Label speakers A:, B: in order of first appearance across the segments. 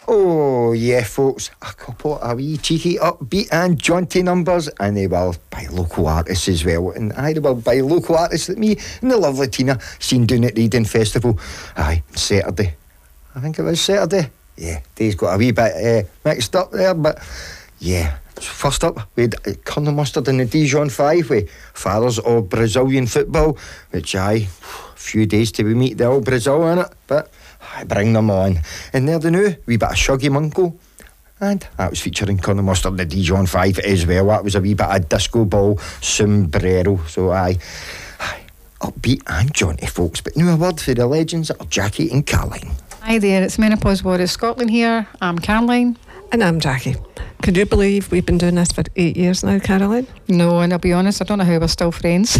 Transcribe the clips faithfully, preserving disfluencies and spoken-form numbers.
A: Oh, yeah, folks, a couple of wee cheeky upbeat and jaunty numbers, and they will by local artists as well. And aye, they will by local artists like me and the lovely Tina seen down at Reading Festival. Aye, Saturday. I think it was Saturday. Yeah, day's got a wee bit uh, mixed up there, but yeah. First up, we had Colonel Mustard in the Dijon five with Fathers of Brazilian Football, which aye, a few days till we meet the old Brazil in it, but I bring them on. And there the new wee bit of Shuggy Munkle, and that was featuring Colonel Mustard in the Dijon five as well. That was a wee bit of Disco Ball Sombrero. So aye, aye, upbeat and jaunty, folks. But now a word for the legends of Jackie and Caroline.
B: Hi there, it's Menopause Warriors Scotland here. I'm Caroline.
C: And I'm Jackie. Can you believe we've been doing this for eight years now, Caroline?
B: No, and I'll be honest, I don't know how we're still friends.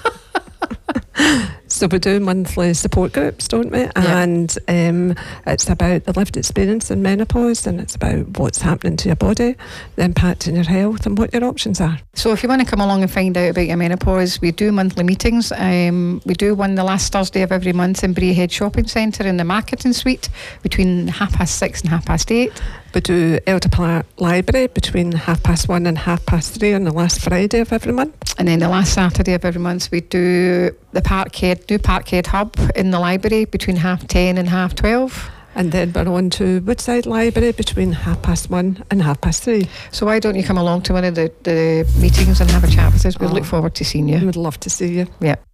C: So we do monthly support groups, don't we?
B: Yeah.
C: And um, it's about the lived experience in menopause, and it's about what's happening to your body, the impact on your health, and what your options are.
B: So if you want to come along and find out about your menopause, we do monthly meetings. Um, we do one the last Thursday of every month in Braehead Shopping Centre in the Marketing Suite between half past six and half past eight.
C: We do Elder Park Library between half past one and half past three on the last Friday of every month.
B: And then the last Saturday of every month we do the Parkhead, new Parkhead Hub in the library between half ten and half twelve.
C: And then we're on to Woodside Library between half past one and half past three.
B: So why don't you come along to one of the, the meetings and have a chat with us? We'll
C: Oh.
B: look forward to seeing you.
C: We would love to see you.
B: Yeah.